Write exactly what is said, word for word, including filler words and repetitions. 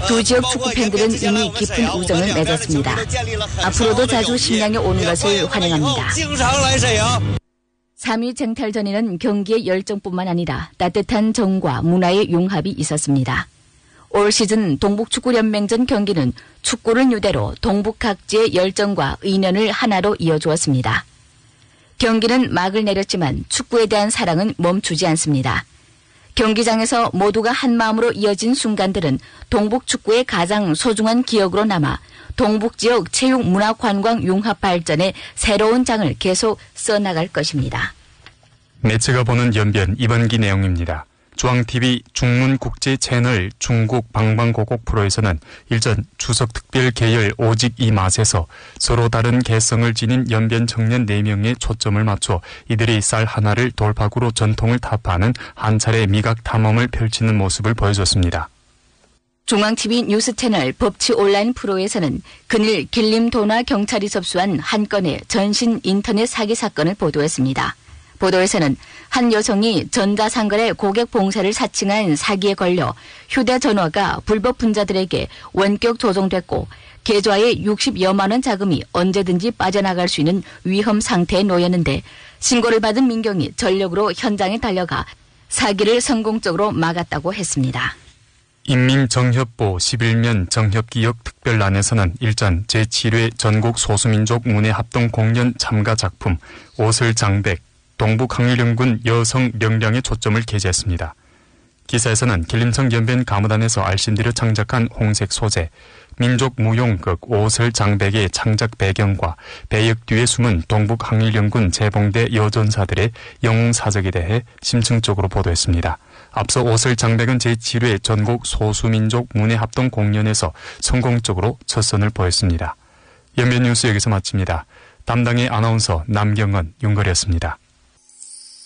두 지역 축구 팬들은 이미 깊은 우정을 맺었습니다. 앞으로도 자주 심양에 오는 것을 환영합니다. 삼 위 쟁탈전에는 경기의 열정뿐만 아니라 따뜻한 정과 문화의 융합이 있었습니다. 올 시즌 동북축구연맹전 경기는 축구를 유대로 동북 각지의 열정과 의년을 하나로 이어주었습니다. 경기는 막을 내렸지만 축구에 대한 사랑은 멈추지 않습니다. 경기장에서 모두가 한마음으로 이어진 순간들은 동북축구의 가장 소중한 기억으로 남아 동북지역 체육문화관광 융합 발전의 새로운 장을 계속 써나갈 것입니다. 매체가 보는 연변 이번기 내용입니다. 중앙티비 중문국제 채널 중국 방방곡곡 프로에서는 일전 추석 특별 계열 오직 이 맛에서 서로 다른 개성을 지닌 연변 청년 네 명에 초점을 맞춰 이들이 쌀 하나를 돌파구로 전통을 타파하는 한 차례 미각 탐험을 펼치는 모습을 보여줬습니다. 중앙티비 뉴스 채널 법치 온라인 프로에서는 그늘 길림도나 경찰이 접수한 한 건의 전신 인터넷 사기 사건을 보도했습니다. 보도에서는 한 여성이 전자상거래 고객 봉사를 사칭한 사기에 걸려 휴대전화가 불법 분자들에게 원격 조종됐고 계좌에 육십여만 원 자금이 언제든지 빠져나갈 수 있는 위험 상태에 놓였는데 신고를 받은 민경이 전력으로 현장에 달려가 사기를 성공적으로 막았다고 했습니다. 인민정협보 십일 면 정협기억 특별란에서는 일전 제칠 회 전국 소수민족 문예합동 공연 참가 작품 오슬장백 동북항일연군 여성 명량에 초점을 게재했습니다. 기사에서는 길림성 연변 가무단에서 알신들여 창작한 홍색 소재, 민족 무용극 오슬장백의 창작 배경과 배역 뒤에 숨은 동북항일연군 재봉대 여전사들의 영웅사적에 대해 심층적으로 보도했습니다. 앞서 오슬장백은 제칠 회 전국 소수민족 문예합동 공연에서 성공적으로 첫 선을 보였습니다. 연변 뉴스 여기서 마칩니다. 담당의 아나운서 남경은 윤걸이었습니다.